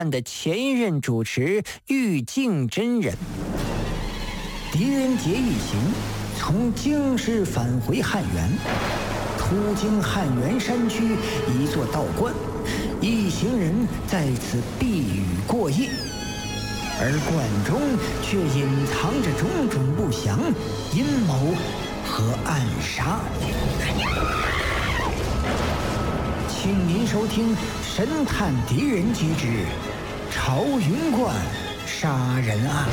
的前一任主持玉净真人。狄仁杰一行从京师返回汉源，途经汉源山区一座道观，一行人在此避雨过夜，而观中却隐藏着种种不祥、阴谋和暗杀。请您收听《神探狄仁杰之朝云观杀人案》。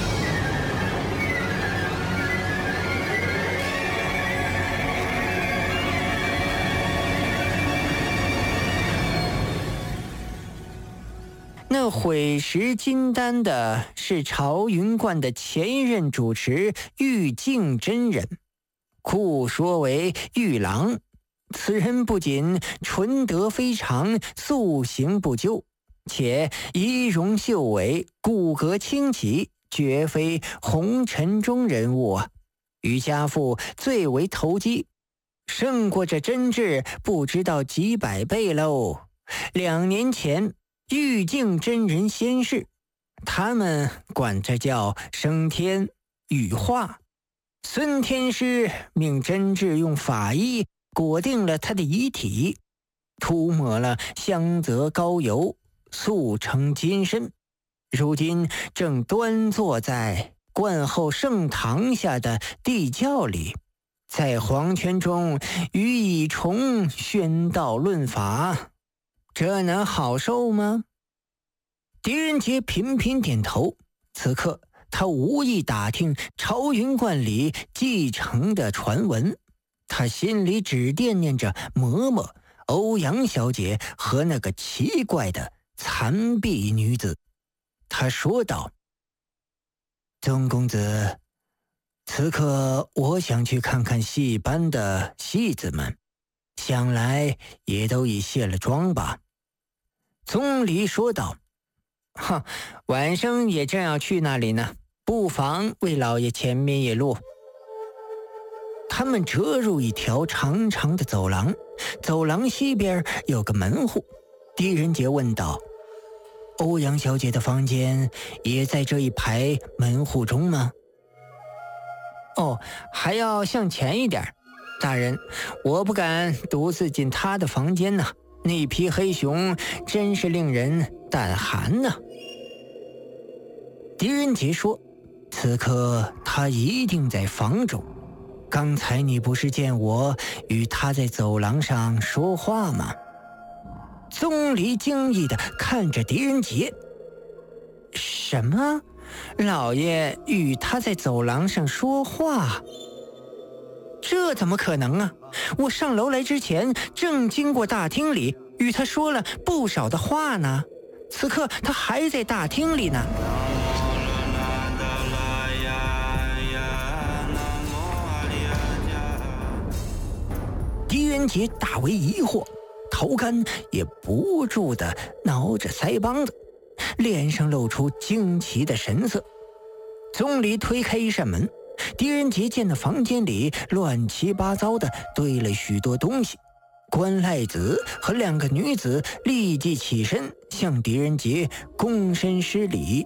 那毁石金丹的是朝云观的前一任主持玉净真人，故说为玉郎。此人不仅纯德非常，素行不究，且仪容秀伟，骨骼清奇，绝非红尘中人物啊！与家父最为投机，胜过这真挚不知道几百倍喽。2年前，玉净真人仙逝，他们管这叫升天羽化。孙天师命真挚用法医裹定了他的遗体，涂抹了香泽膏油，塑成金身。如今正端坐在观后圣堂下的地窖里，在黄泉中与蚁虫宣道论法，这能好受吗？狄仁杰频频点头。此刻他无意打听朝云观里继承的传闻，他心里只惦念着嬷嬷、欧阳小姐和那个奇怪的残臂女子。他说道：宗公子，此刻我想去看看戏班的戏子们，想来也都已卸了妆吧。宗离说道：晚生也正要去那里呢，不妨为老爷前面一路。他们折入一条长长的走廊，走廊西边有个门户。狄仁杰问道：欧阳小姐的房间也在这一排门户中吗？哦，还要向前一点。大人，我不敢独自进她的房间呢，那匹黑熊真是令人胆寒呢。狄仁杰说：此刻他一定在房中，刚才你不是见我与他在走廊上说话吗？宗离惊异地看着狄仁杰。什么？老爷与他在走廊上说话？这怎么可能啊？我上楼来之前正经过大厅里，与他说了不少的话呢。此刻他还在大厅里呢。狄仁杰大为疑惑，头干也不住地挠着腮帮子，脸上露出惊奇的神色。宗离推开一扇门，狄仁杰见那房间里乱七八糟的堆了许多东西。关赖子和2个女子立即起身向狄仁杰躬身施礼。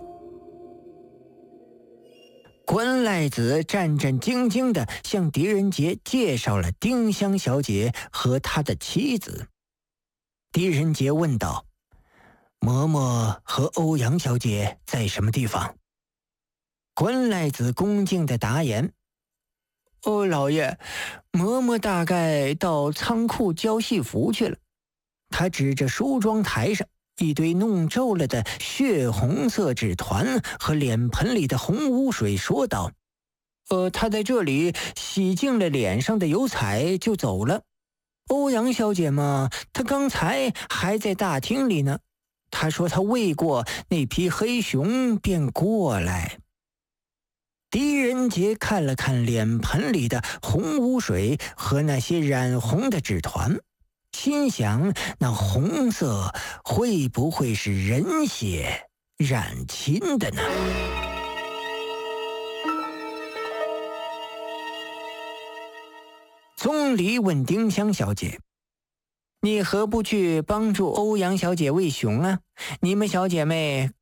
关赖子战战兢兢地向狄仁杰介绍了丁香小姐和他的妻子。狄仁杰问道：嬷嬷和欧阳小姐在什么地方？关赖子恭敬地答言：老爷，嬷嬷大概到仓库交戏服去了。他指着梳妆台上一堆弄皱了的血红色纸团和脸盆里的红污水说道：他在这里洗净了脸上的油彩就走了。欧阳小姐嘛，她刚才还在大厅里呢。她说她喂过那匹黑熊便过来。狄仁杰看了看脸盆里的红污水和那些染红的纸团，心想那红色会不会是人血染亲的呢？宗离问丁香小姐： 你何不去帮助欧阳小姐魏雄啊？你们小姐妹